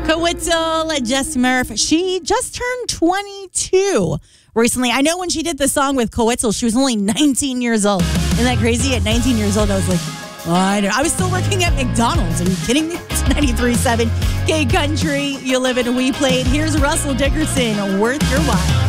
Kowitzel, Jess Murph. She just turned 22 recently. I know when she did the song with Kowitzel, she was only 19 years old. Isn't that crazy? At 19 years old, I was like, I was still working at McDonald's. Are you kidding me? It's 93.7 K Country. You live in We Played. Here's Russell Dickerson, Worth Your While.